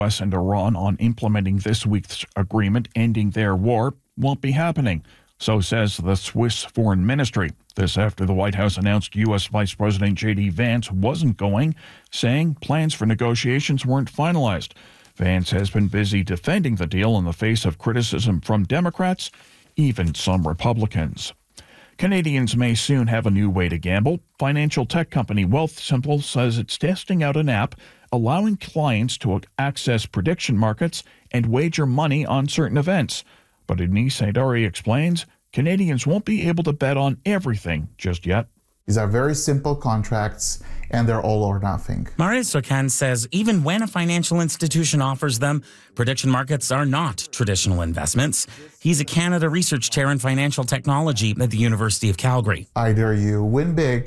U.S. and Iran on implementing this week's agreement ending their war won't be happening, so says the Swiss Foreign Ministry. This after the White House announced U.S. Vice President J.D. Vance wasn't going, saying plans for negotiations weren't finalized. Vance has been busy defending the deal in the face of criticism from Democrats, even some Republicans. Canadians may soon have a new way to gamble. Financial tech company Wealthsimple says it's testing out an app allowing clients to access prediction markets and wager money on certain events. But Denise Haidari explains Canadians won't be able to bet on everything just yet. These are very simple contracts, and they're all or nothing. Marius Sokan says even when a financial institution offers them, prediction markets are not traditional investments. He's a Canada Research Chair in Financial Technology at the University of Calgary. Either you win big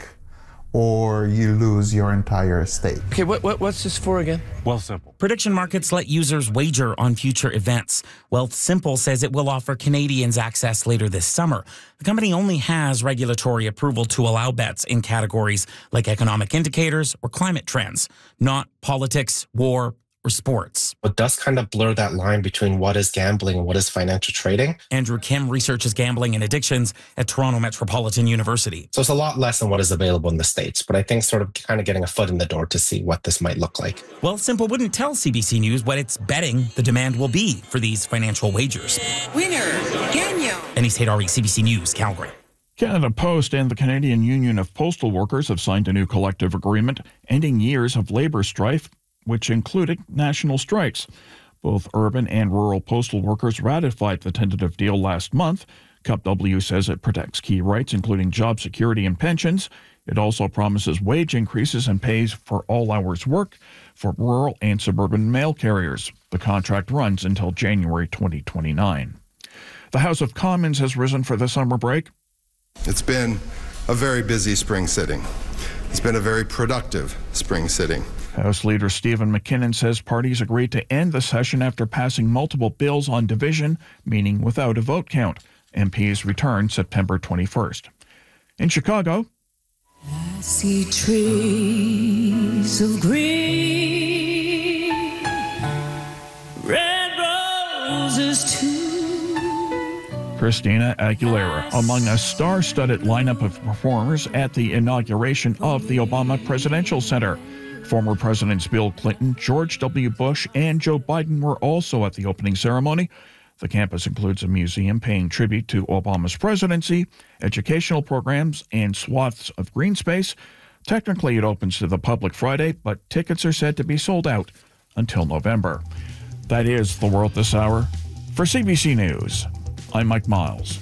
or you lose your entire stake. Okay, what's this for again? Wealthsimple. Prediction markets let users wager on future events. Wealthsimple says it will offer Canadians access later this summer. The company only has regulatory approval to allow bets in categories like economic indicators or climate trends, not politics, war, or sports. It does kind of blur that line between what is gambling and what is financial trading. Andrew Kim researches gambling and addictions at Toronto Metropolitan University. So it's a lot less than what is available in the States, but I think sort of kind of getting a foot in the door to see what this might look like. Wealthsimple wouldn't tell CBC News what it's betting the demand will be for these financial wagers. Winner, Gagnon. Denise Haidari, CBC News, Calgary. Canada Post and the Canadian Union of Postal Workers have signed a new collective agreement ending years of labor strife, which included national strikes. Both urban and rural postal workers ratified the tentative deal last month. CUPW says it protects key rights, including job security and pensions. It also promises wage increases and pays for all hours worked for rural and suburban mail carriers. The contract runs until January 2029. The House of Commons has risen for the summer break. It's been a very busy spring sitting. It's been a very productive spring sitting. House Leader Stephen McKinnon says parties agreed to end the session after passing multiple bills on division, meaning without a vote count. MPs return September 21st. In Chicago, I see trees of green, red roses too. Christina Aguilera among a star-studded lineup of performers at the inauguration of the Obama Presidential Center. Former Presidents Bill Clinton, George W. Bush, and Joe Biden were also at the opening ceremony. The campus includes a museum paying tribute to Obama's presidency, educational programs, and swaths of green space. Technically, it opens to the public Friday, but tickets are said to be sold out until November. That is the world this hour. For CBC News, I'm Mike Miles.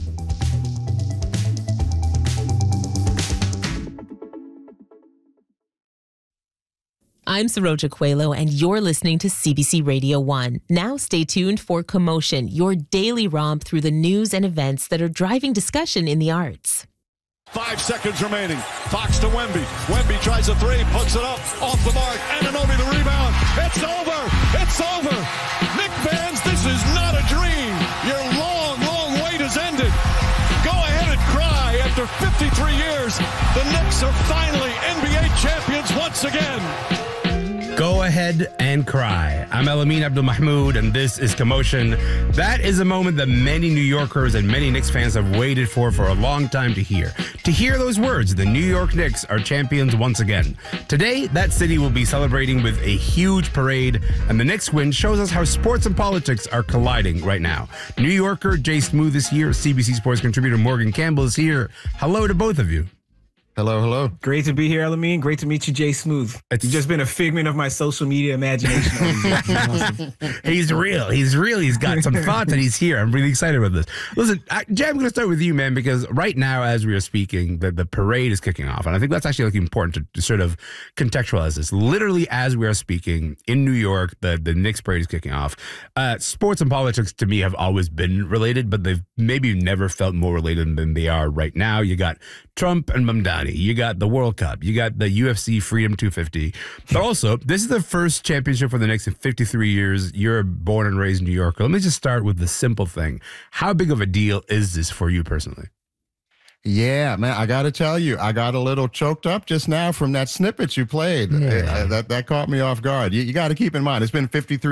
I'm Saroja Coelho, and you're listening to CBC Radio 1. Now stay tuned for Commotion, your daily romp through the news and events that are driving discussion in the arts. 5 seconds remaining. Fox to Wemby. Wemby tries a three, puts it up, off the mark. Anunoby the rebound. It's over. It's over. Nick Vans, this is not a dream. Your long, long wait has ended. Go ahead and cry. After 53 years, the Knicks are finally NBA champions once again. Go ahead and cry. I'm Elamin Abdul-Mahmoud, and this is Commotion. That is a moment that many New Yorkers and many Knicks fans have waited for a long time to hear. To hear those words, the New York Knicks are champions once again. Today, that city will be celebrating with a huge parade, and the Knicks win shows us how sports and politics are colliding right now. New Yorker Jay Smooth is here. CBC Sports contributor Morgan Campbell is here. Hello to both of you. Hello, hello. Great to be here, Elamin. Great to meet you, Jay Smooth. You've just been a figment of my social media imagination. He's real. He's got some thoughts, and he's here. I'm really excited about this. Listen, Jay, I'm going to start with you, man, because right now, as we are speaking, the parade is kicking off. And I think that's actually important to sort of contextualize this. Literally, as we are speaking, in New York, the Knicks parade is kicking off. Sports and politics, to me, have always been related, but they've maybe never felt more related than they are right now. You got Trump and Mamdani. You got the World Cup. You got the UFC Freedom 250. But also, this is the first championship for the Knicks in 53 years. You're born and raised in New York. Let me just start with the simple thing. How big of a deal is this for you personally? Yeah, man, I got to tell you, I got a little choked up just now from that snippet you played. Yeah. That caught me off guard. You got to keep in mind, it's been 53